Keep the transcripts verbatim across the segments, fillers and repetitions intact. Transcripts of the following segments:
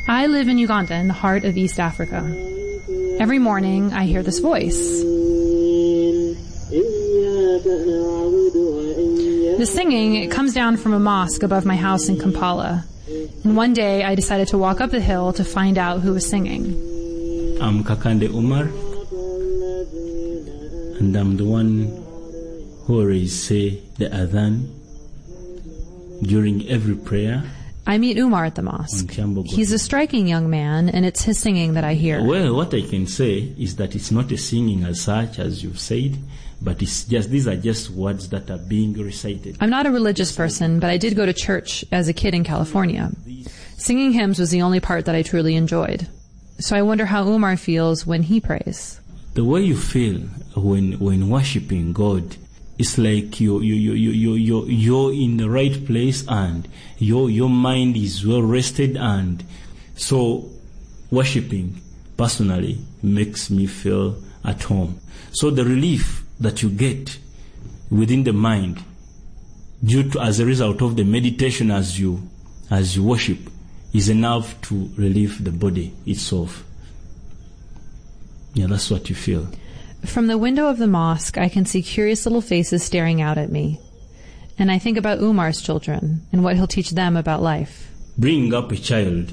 I live in Uganda, in the heart of East Africa. Every morning, I hear this voice. The singing, it comes down from a mosque above my house in Kampala. And one day, I decided to walk up the hill to find out who was singing. I'm Kakande Umar, and I'm the one who always say the adhan during every prayer. I meet Umar at the mosque. He's a striking young man, and it's his singing that I hear. Well, what I can say is that it's not a singing as such, as you've said, but it's just, these are just words that are being recited. I'm not a religious person, but I did go to church as a kid in California. Singing hymns was the only part that I truly enjoyed. So I wonder how Umar feels when he prays. The way you feel when when worshiping God, it's like you you you you you you you're in the right place and your your mind is well rested, and so worshiping personally makes me feel at home. So the relief that you get within the mind due to as a result of the meditation as you as you worship is enough to relieve the body itself. Yeah, that's what you feel. From the window of the mosque, I can see curious little faces staring out at me. And I think about Umar's children and what he'll teach them about life. Bringing up a child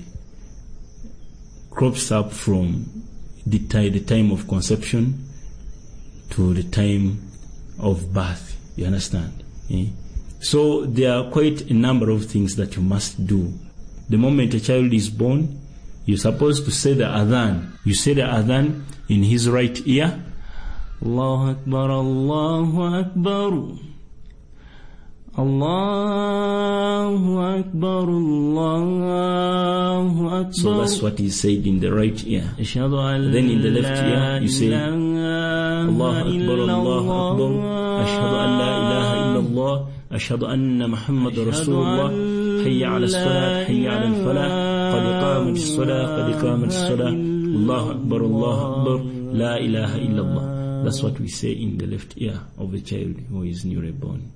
crops up from the, t- the time of conception to the time of birth. You understand? Eh? So there are quite a number of things that you must do. The moment a child is born, you're supposed to say the adhan. You say the adhan in his right ear. Allahu Akbar, Allahu Akbar. Allahu Akbar, Allahu Akbar. So that's what is said in the right ear. Then in the left ear, you say Allahu Akbar, Allahu Akbar. Ashhadu an la ilaha illallah. Ashhadu anna Muhammad Rasulullah. Hayya ala salat, hayya ala al-falah. Qad qamat as-salah, qad qamat as-salah. Allahu Akbar, Allahu Akbar. La ilaha illallah. That's what we say in the left ear of a child who is newly born.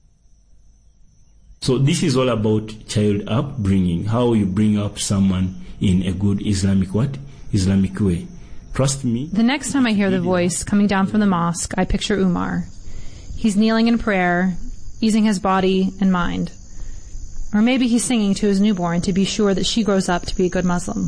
So this is all about child upbringing, how you bring up someone in a good Islamic what? Islamic way. Trust me. The next time I hear the voice coming down from the mosque, I picture Umar. He's kneeling in prayer, easing his body and mind. Or maybe he's singing to his newborn to be sure that she grows up to be a good Muslim.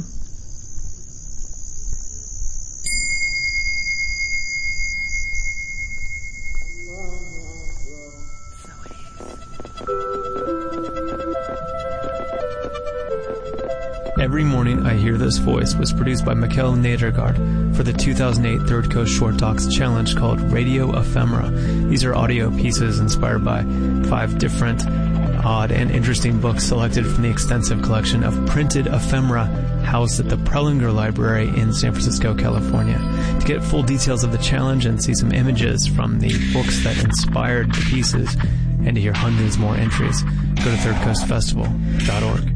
Every Morning I Hear This Voice was produced by Mikkel Nedergaard for the two thousand eight Third Coast Short Talks Challenge called Radio Ephemera. These are audio pieces inspired by five different odd and interesting books selected from the extensive collection of printed ephemera housed at the Prelinger Library in San Francisco, California. To get full details of the challenge and see some images from the books that inspired the pieces, and to hear hundreds more entries, go to third coast festival dot org.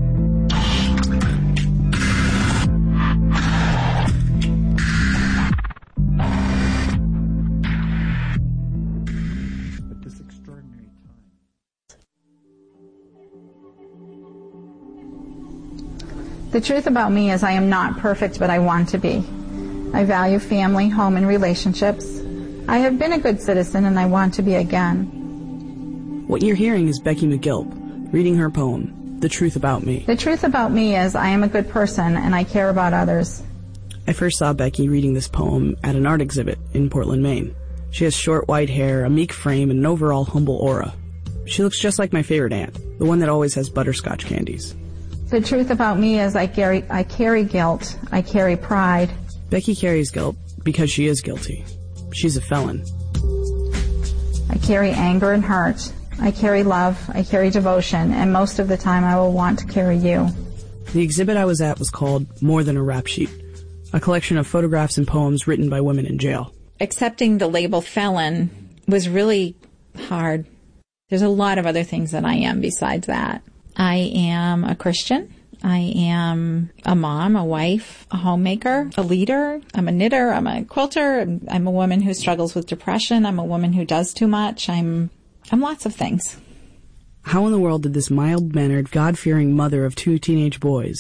The truth about me is I am not perfect, but I want to be. I value family, home, and relationships. I have been a good citizen, and I want to be again. What you're hearing is Becky McGilp, reading her poem, The Truth About Me. The truth about me is I am a good person, and I care about others. I first saw Becky reading this poem at an art exhibit in Portland, Maine. She has short white hair, a meek frame, and an overall humble aura. She looks just like my favorite aunt, the one that always has butterscotch candies. The truth about me is I carry, I carry guilt. I carry pride. Becky carries guilt because she is guilty. She's a felon. I carry anger and hurt. I carry love. I carry devotion. And most of the time I will want to carry you. The exhibit I was at was called More Than a Rap Sheet, a collection of photographs and poems written by women in jail. Accepting the label felon was really hard. There's a lot of other things that I am besides that. I am a Christian. I am a mom, a wife, a homemaker, a leader. I'm a knitter. I'm a quilter. I'm, I'm a woman who struggles with depression. I'm a woman who does too much. I'm, I'm lots of things. How in the world did this mild-mannered, God-fearing mother of two teenage boys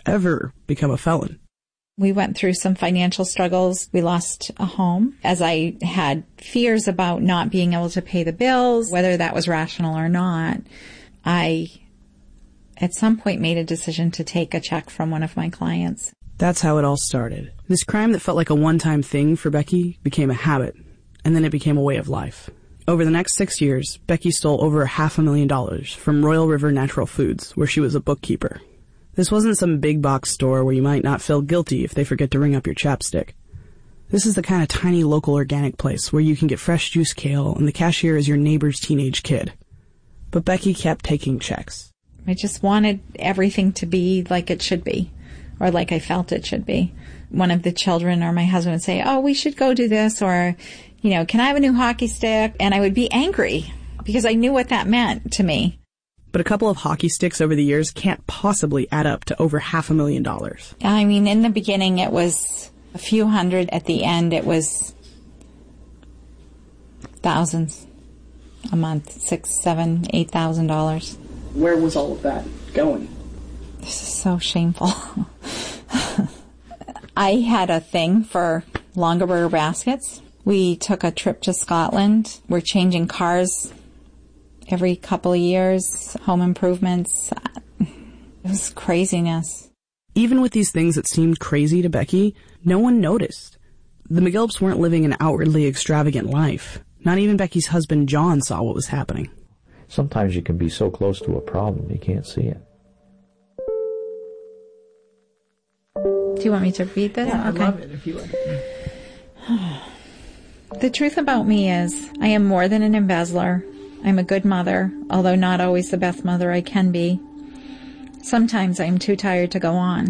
ever become a felon. We went through some financial struggles. We lost a home as I had fears about not being able to pay the bills, whether that was rational or not. I, at some point, made a decision to take a check from one of my clients. That's how it all started. This crime that felt like a one-time thing for Becky became a habit, and then it became a way of life. Over the next six years, Becky stole over a half a million dollars from Royal River Natural Foods, where she was a bookkeeper. This wasn't some big box store where you might not feel guilty if they forget to ring up your chapstick. This is the kind of tiny local organic place where you can get fresh juice kale and the cashier is your neighbor's teenage kid. But Becky kept taking checks. I just wanted everything to be like it should be, or like I felt it should be. One of the children or my husband would say, oh, we should go do this, or, you know, can I have a new hockey stick? And I would be angry because I knew what that meant to me. But a couple of hockey sticks over the years can't possibly add up to over half a million dollars. I mean, in the beginning, it was a few hundred. At the end, it was thousands a month, six, seven, eight thousand dollars. Where was all of that going? This is so shameful. I had a thing for Longaberger baskets. We took a trip to Scotland. We're changing cars every couple of years, home improvements. It was craziness. Even with these things that seemed crazy to Becky, no one noticed. The McGillps weren't living an outwardly extravagant life. Not even Becky's husband, John, saw what was happening. Sometimes you can be so close to a problem you can't see it. Do you want me to read this? Yeah, okay. I love it if you would. The truth about me is I am more than an embezzler. I'm a good mother, although not always the best mother I can be. Sometimes I'm too tired to go on.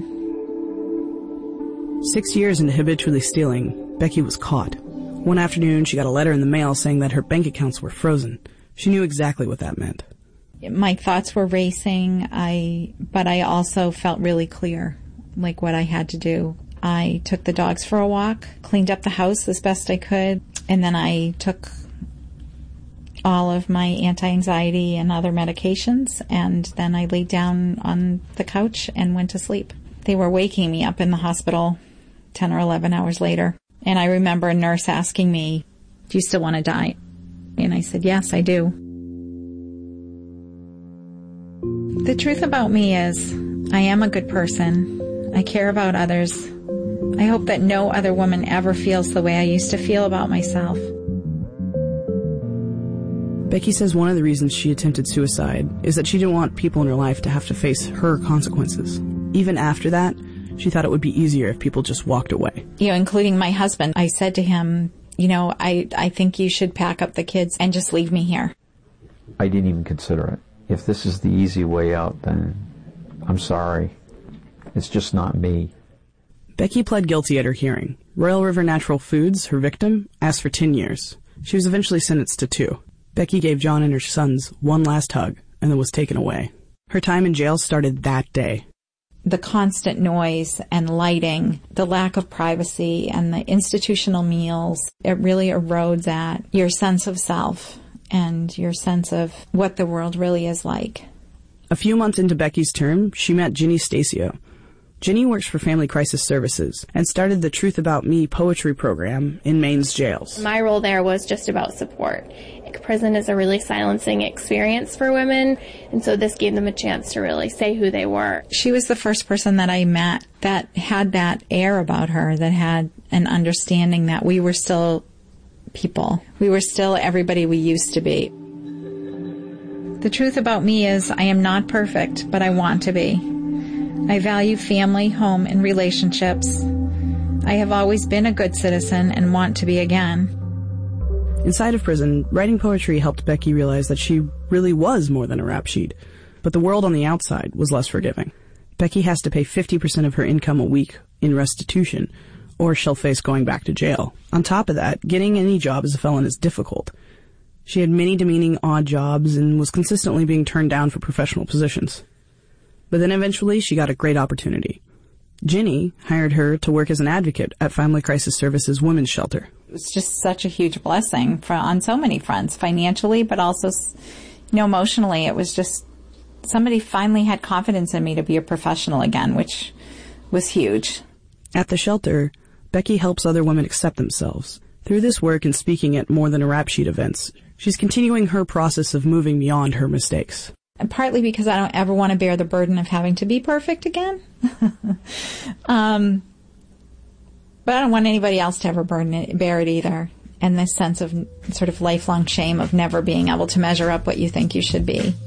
Six years into habitually stealing, Becky was caught. One afternoon, she got a letter in the mail saying that her bank accounts were frozen. She knew exactly what that meant. My thoughts were racing, I, but I also felt really clear, like what I had to do. I took the dogs for a walk, cleaned up the house as best I could, and then I took all of my anti-anxiety and other medications, and then I laid down on the couch and went to sleep. They were waking me up in the hospital ten or eleven hours later, and I remember a nurse asking me, do you still want to die? And I said, yes, I do. The truth about me is I am a good person. I care about others. I hope that no other woman ever feels the way I used to feel about myself. Becky says one of the reasons she attempted suicide is that she didn't want people in her life to have to face her consequences. Even after that, she thought it would be easier if people just walked away. You know, including my husband. I said to him, you know, I, I think you should pack up the kids and just leave me here. I didn't even consider it. If this is the easy way out, then I'm sorry. It's just not me. Becky pled guilty at her hearing. Royal River Natural Foods, her victim, asked for ten years. She was eventually sentenced to two. Becky gave John and her sons one last hug and then was taken away. Her time in jail started that day. The constant noise and lighting, the lack of privacy, and the institutional meals, it really erodes at your sense of self and your sense of what the world really is like. A few months into Becky's term, she met Ginny Stasio. Ginny works for Family Crisis Services and started the Truth About Me poetry program in Maine's jails. My role there was just about support. Prison is a really silencing experience for women, and so this gave them a chance to really say who they were. She was the first person that I met that had that air about her, that had an understanding that we were still people. We were still everybody we used to be. The truth about me is I am not perfect, but I want to be. I value family, home, and relationships. I have always been a good citizen and want to be again. Inside of prison, writing poetry helped Becky realize that she really was more than a rap sheet, but the world on the outside was less forgiving. Becky has to pay fifty percent of her income a week in restitution, or she'll face going back to jail. On top of that, getting any job as a felon is difficult. She had many demeaning odd jobs and was consistently being turned down for professional positions. But then eventually she got a great opportunity. Ginny hired her to work as an advocate at Family Crisis Services Women's Shelter. It was just such a huge blessing for, on so many fronts, financially, but also, you know, emotionally. It was just somebody finally had confidence in me to be a professional again, which was huge. At the shelter, Becky helps other women accept themselves. Through this work and speaking at More Than a Rap Sheet events, she's continuing her process of moving beyond her mistakes. And partly because I don't ever want to bear the burden of having to be perfect again. um, but I don't want anybody else to ever burden it, bear it either. And this sense of sort of lifelong shame of never being able to measure up what you think you should be.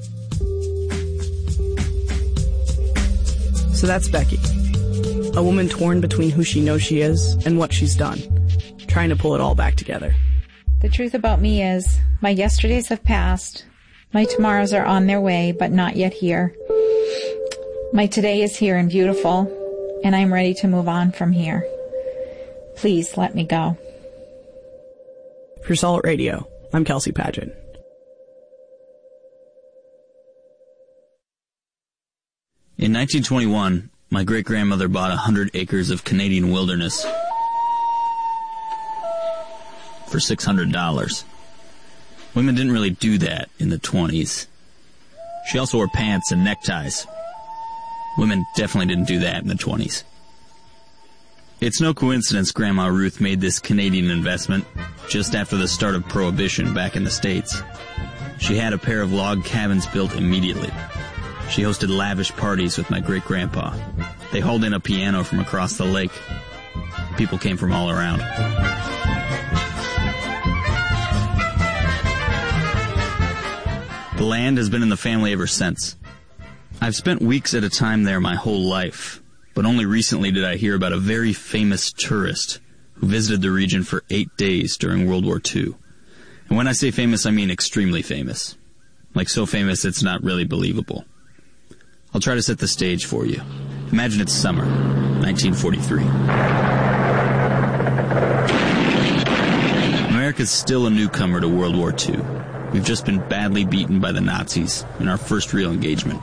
So that's Becky. A woman torn between who she knows she is and what she's done, trying to pull it all back together. The truth about me is, my yesterdays have passed. My tomorrows are on their way, but not yet here. My today is here and beautiful, and I'm ready to move on from here. Please let me go. For Salt Radio, I'm Kelsey Padgett. In nineteen twenty-one, my great-grandmother bought one hundred acres of Canadian wilderness for six hundred dollars. Women didn't really do that in the twenties. She also wore pants and neckties. Women definitely didn't do that in the twenties. It's no coincidence Grandma Ruth made this Canadian investment just after the start of Prohibition back in the States. She had a pair of log cabins built immediately. She hosted lavish parties with my great-grandpa. They hauled in a piano from across the lake. People came from all around. The land has been in the family ever since. I've spent weeks at a time there my whole life, but only recently did I hear about a very famous tourist who visited the region for eight days during World War Two. And when I say famous, I mean extremely famous. Like so famous it's not really believable. I'll try to set the stage for you. Imagine it's summer, nineteen forty-three. America's still a newcomer to World War Two. We've just been badly beaten by the Nazis in our first real engagement.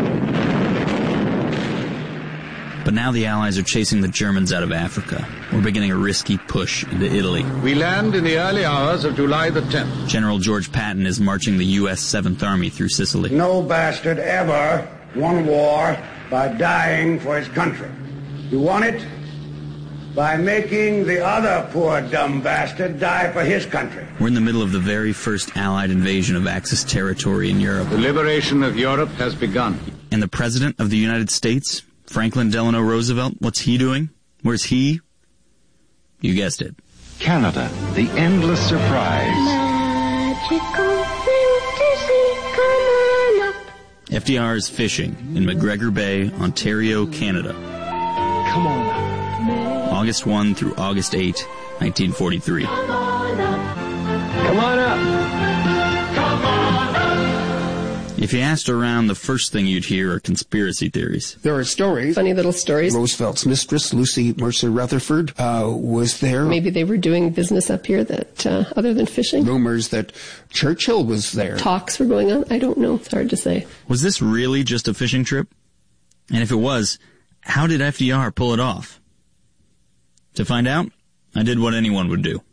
But now the Allies are chasing the Germans out of Africa. We're beginning a risky push into Italy. We land in the early hours of July the tenth. General George Patton is marching the U S seventh Army through Sicily. No bastard ever won war by dying for his country. You won it by making the other poor dumb bastard die for his country. We're in the middle of the very first Allied invasion of Axis territory in Europe. The liberation of Europe has begun. And the President of the United States, Franklin Delano Roosevelt, what's he doing? Where's he? You guessed it. Canada, the endless surprise. Magical fantasy, come on up. F D R is fishing in McGregor Bay, Ontario, Canada. Come on up. August first through August eighth, nineteen forty-three. Come on up. Come on up. Come on up. If you asked around, the first thing you'd hear are conspiracy theories. There are stories. Funny little stories. Roosevelt's mistress, Lucy Mercer Rutherford, uh, was there. Maybe they were doing business up here that, uh, other than fishing. Rumors that Churchill was there. Talks were going on. I don't know. It's hard to say. Was this really just a fishing trip? And if it was, how did F D R pull it off? To find out, I did what anyone would do.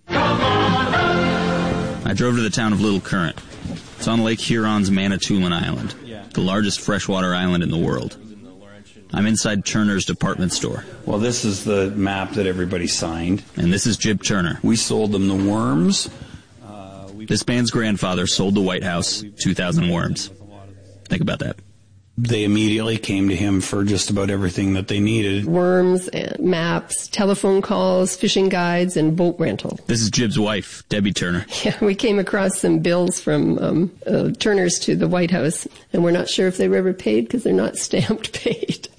I drove to the town of Little Current. It's on Lake Huron's Manitoulin Island, the largest freshwater island in the world. I'm inside Turner's department store. Well, this is the map that everybody signed. And this is Jib Turner. We sold them the worms. Uh, this man's grandfather sold the White House two thousand worms. Think about that. They immediately came to him for just about everything that they needed. Worms, and maps, telephone calls, fishing guides, and boat rental. This is Jib's wife, Debbie Turner. Yeah, we came across some bills from um, uh, Turner's to the White House, and we're not sure if they were ever paid because they're not stamped paid.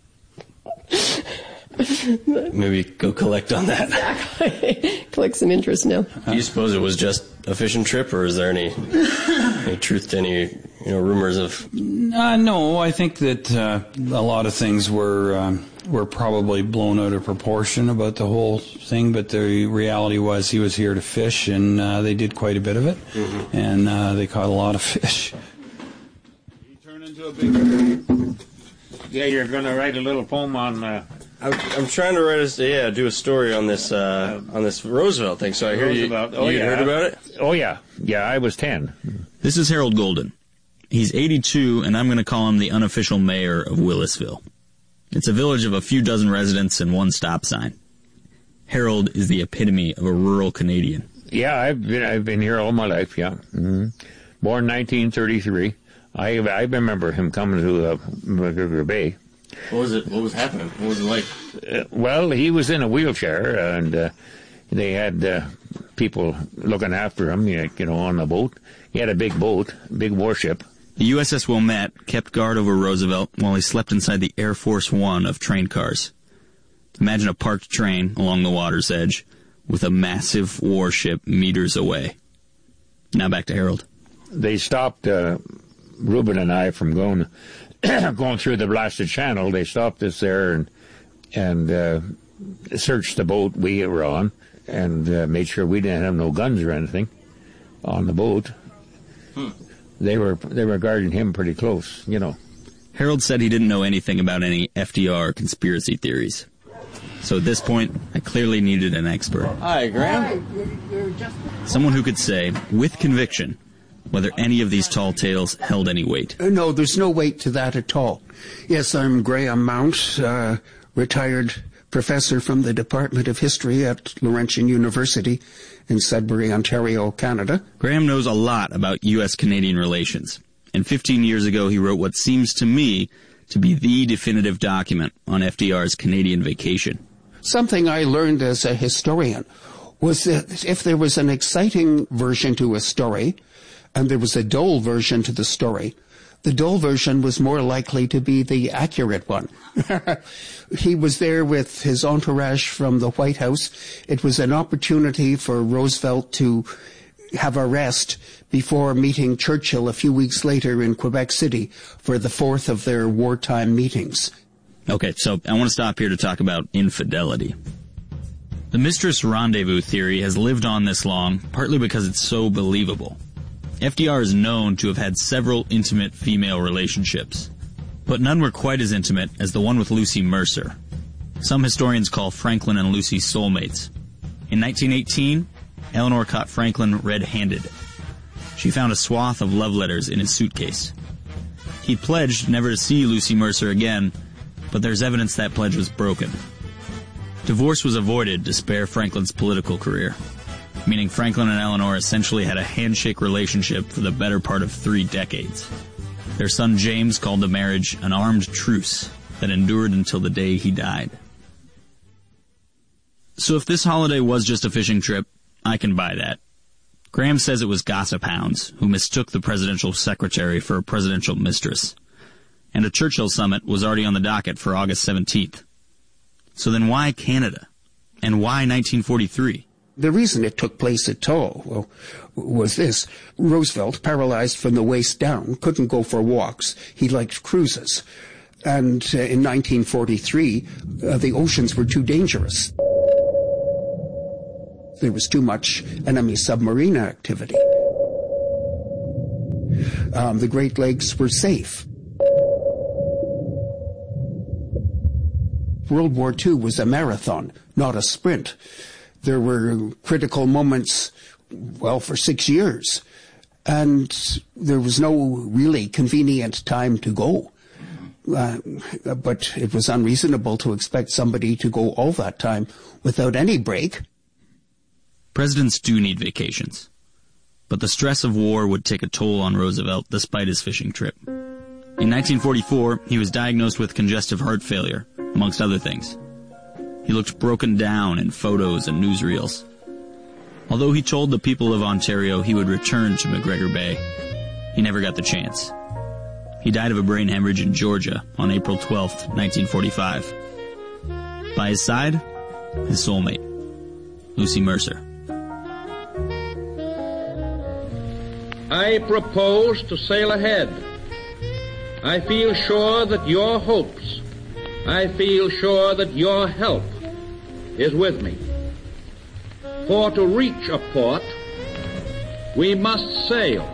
Maybe go collect on that. Exactly. Collect some interest now. Do you suppose it was just a fishing trip, or is there any any truth to any you know rumors of? Uh, no, I think that uh, a lot of things were um, were probably blown out of proportion about the whole thing. But the reality was he was here to fish, and uh, they did quite a bit of it, mm-hmm. and uh, they caught a lot of fish. You turn into a big. Yeah, you're going to write a little poem on. Uh, I'm, I'm trying to write a yeah, do a story on this uh, on this Roosevelt thing. So I hear you. Oh, you yeah. heard about it? Oh yeah, yeah. I was ten. This is Harold Golden. He's eighty-two, and I'm going to call him the unofficial mayor of Willisville. It's a village of a few dozen residents and one stop sign. Harold is the epitome of a rural Canadian. Yeah, I've been I've been here all my life. Yeah, mm-hmm. Born nineteen thirty-three. I I remember him coming to uh, McGregor Bay. What was it? What was happening? What was it like? Uh, well, he was in a wheelchair, and uh, they had uh, people looking after him. You know, on the boat. He had a big boat, big warship. The U S S Wilmette kept guard over Roosevelt while he slept inside the Air Force One of train cars. Imagine a parked train along the water's edge with a massive warship meters away. Now back to Harold. They stopped uh, Reuben and I from going going through the blasted channel. They stopped us there and and uh, searched the boat we were on and uh, made sure we didn't have no guns or anything on the boat. Hmm. They were they were guarding him pretty close, you know. Harold said he didn't know anything about any F D R conspiracy theories. So at this point, I clearly needed an expert. Hi, Graham. Someone who could say, with conviction, whether any of these tall tales held any weight. Uh, no, there's no weight to that at all. Yes, I'm Graham Mount, uh, retired professor from the Department of History at Laurentian University in Sudbury, Ontario, Canada. Graham knows a lot about U S Canadian relations. And fifteen years ago, he wrote what seems to me to be the definitive document on F D R's Canadian vacation. Something I learned as a historian was that if there was an exciting version to a story and there was a dull version to the story, the dull version was more likely to be the accurate one. He was there with his entourage from the White House. It was an opportunity for Roosevelt to have a rest before meeting Churchill a few weeks later in Quebec City for the fourth of their wartime meetings. Okay, so I want to stop here to talk about infidelity. The mistress rendezvous theory has lived on this long, partly because it's so believable. F D R is known to have had several intimate female relationships, but none were quite as intimate as the one with Lucy Mercer. Some historians call Franklin and Lucy soulmates. In nineteen eighteen, Eleanor caught Franklin red-handed. She found a swath of love letters in his suitcase. He pledged never to see Lucy Mercer again, but there's evidence that pledge was broken. Divorce was avoided to spare Franklin's political career, meaning Franklin and Eleanor essentially had a handshake relationship for the better part of three decades. Their son James called the marriage an armed truce that endured until the day he died. So if this holiday was just a fishing trip, I can buy that. Graham says it was gossip hounds who mistook the presidential secretary for a presidential mistress. And a Churchill summit was already on the docket for August seventeenth. So then why Canada? And why nineteen forty-three? The reason it took place at all well, was this. Roosevelt, paralyzed from the waist down, couldn't go for walks. He liked cruises. And uh, in nineteen forty-three, uh, the oceans were too dangerous. There was too much enemy submarine activity. Um, the Great Lakes were safe. World War Two was a marathon, not a sprint. There were critical moments, well, for six years. And there was no really convenient time to go. Uh, but it was unreasonable to expect somebody to go all that time without any break. Presidents do need vacations. But the stress of war would take a toll on Roosevelt despite his fishing trip. In nineteen forty-four, he was diagnosed with congestive heart failure, amongst other things. He looked broken down in photos and newsreels. Although he told the people of Ontario he would return to McGregor Bay, he never got the chance. He died of a brain hemorrhage in Georgia on April twelfth, nineteen forty-five. By his side, his soulmate, Lucy Mercer. I propose to sail ahead. I feel sure that your hopes, I feel sure that your help is with me. For to reach a port, we must sail.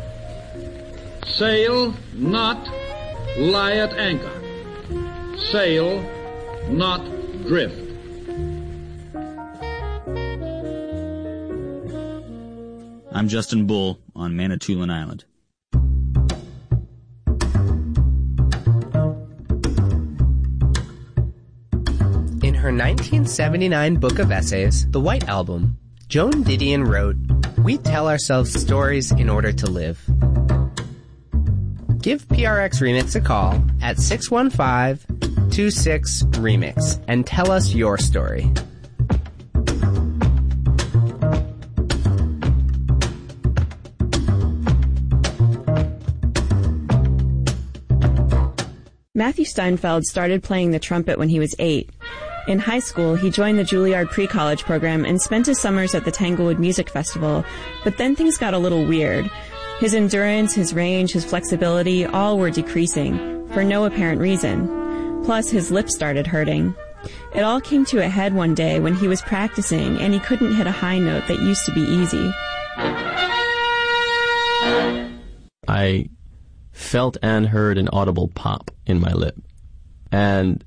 Sail, not lie at anchor. Sail, not drift. I'm Justin Bull on Manitoulin Island. her nineteen seventy-nine book of essays, The White Album, Joan Didion wrote, "We tell ourselves stories in order to live." Give P R X Remix a call at six one five, two six, remix and tell us your story. Matthew Steinfeld started playing the trumpet when he was eight. In high school, he joined the Juilliard pre-college program and spent his summers at the Tanglewood Music Festival, but then things got a little weird. His endurance, his range, his flexibility, all were decreasing, for no apparent reason. Plus, his lips started hurting. It all came to a head one day when he was practicing and he couldn't hit a high note that used to be easy. I felt and heard an audible pop in my lip. And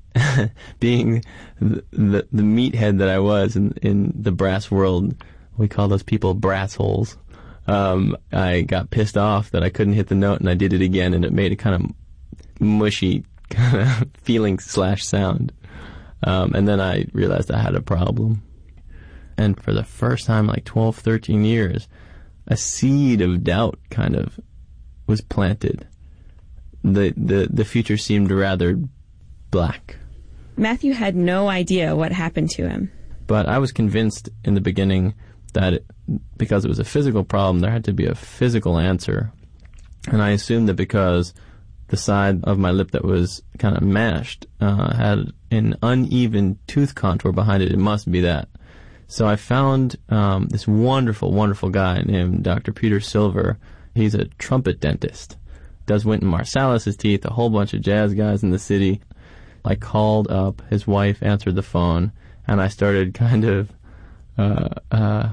being the, the, the meathead that I was in, in the brass world, we call those people brass holes, um, I got pissed off that I couldn't hit the note, and I did it again, and it made a kind of mushy kind of feeling slash sound. Um, and then I realized I had a problem. And for the first time, like twelve, thirteen years, a seed of doubt kind of was planted. The, the, the future seemed rather black. Matthew had no idea what happened to him. But I was convinced in the beginning that it, because it was a physical problem, there had to be a physical answer. And I assumed that because the side of my lip that was kind of mashed uh, had an uneven tooth contour behind it, it must be that. So I found um, this wonderful, wonderful guy named Doctor Peter Silver. He's a trumpet dentist. Does Wynton Marsalis's teeth, a whole bunch of jazz guys in the city. I called up, his wife answered the phone, and I started kind of uh, uh,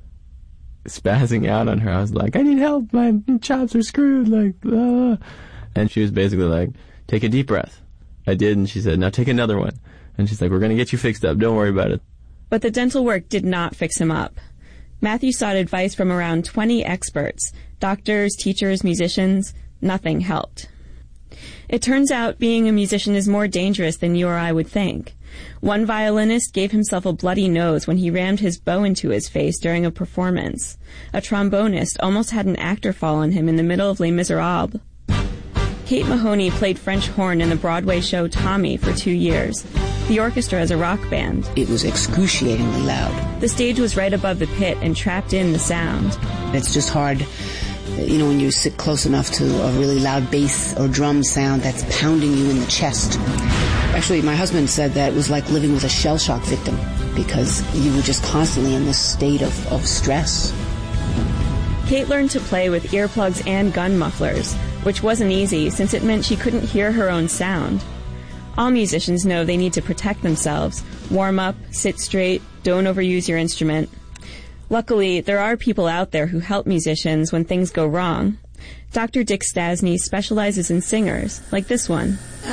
spazzing out on her. I was like, I need help, my chops are screwed, like, uh. And she was basically like, take a deep breath. I did, and she said, now take another one. And she's like, we're going to get you fixed up, don't worry about it. But the dental work did not fix him up. Matthew sought advice from around twenty experts, doctors, teachers, musicians. Nothing helped. It turns out being a musician is more dangerous than you or I would think. One violinist gave himself a bloody nose when he rammed his bow into his face during a performance. A trombonist almost had an actor fall on him in the middle of Les Miserables. Kate Mahoney played French horn in the Broadway show Tommy for two years. The orchestra is a rock band. It was excruciatingly loud. The stage was right above the pit and trapped in the sound. It's just hard, you know, when you sit close enough to a really loud bass or drum sound that's pounding you in the chest. Actually, my husband said that it was like living with a shell shock victim because you were just constantly in this state of, of stress. Kate learned to play with earplugs and gun mufflers, which wasn't easy since it meant she couldn't hear her own sound. All musicians know they need to protect themselves. Warm up, sit straight, don't overuse your instrument. Luckily, there are people out there who help musicians when things go wrong. Doctor Dick Stasny specializes in singers, like this one. Uh,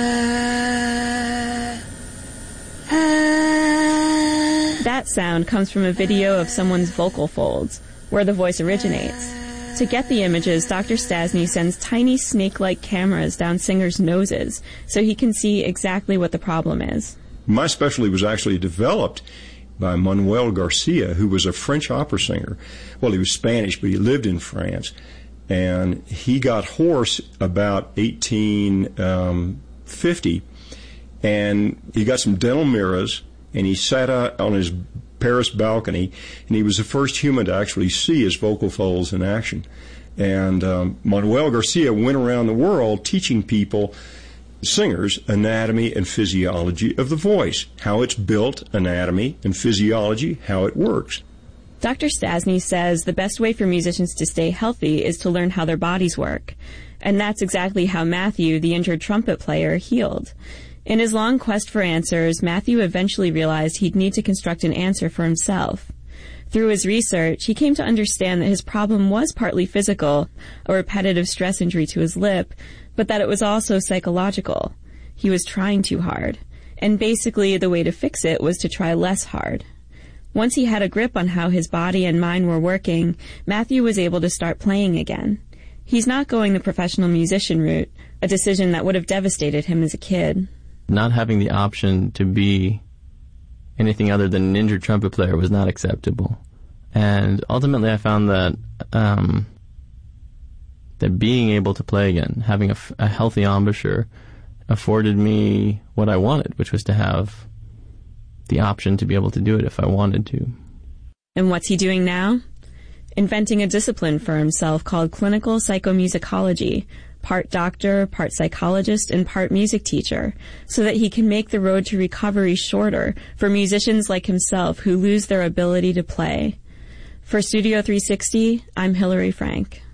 uh, that sound comes from a video of someone's vocal folds, where the voice originates. To get the images, Doctor Stasny sends tiny snake-like cameras down singers' noses so he can see exactly what the problem is. My specialty was actually developed by Manuel Garcia, who was a French opera singer. Well, he was Spanish, but he lived in France. And he got hoarse about eighteen fifty, and he got some dental mirrors, and he sat out on his Paris balcony, and he was the first human to actually see his vocal folds in action. And um, Manuel Garcia went around the world teaching people, singers, anatomy and physiology of the voice, how it's built, anatomy and physiology, how it works. Doctor Stasny says the best way for musicians to stay healthy is to learn how their bodies work. And that's exactly how Matthew, the injured trumpet player, healed. In his long quest for answers, Matthew eventually realized he'd need to construct an answer for himself. Through his research, he came to understand that his problem was partly physical, a repetitive stress injury to his lip, but that it was also psychological. He was trying too hard. And basically, the way to fix it was to try less hard. Once he had a grip on how his body and mind were working, Matthew was able to start playing again. He's not going the professional musician route, a decision that would have devastated him as a kid. not having the option to be anything other than an injured trumpet player was not acceptable. And ultimately I found that um, that being able to play again, having a, a healthy embouchure, afforded me what I wanted, which was to have the option to be able to do it if I wanted to. And what's he doing now? Inventing a discipline for himself called clinical psychomusicology, part doctor, part psychologist, and part music teacher, so that he can make the road to recovery shorter for musicians like himself who lose their ability to play. For Studio three sixty, I'm Hillary Frank.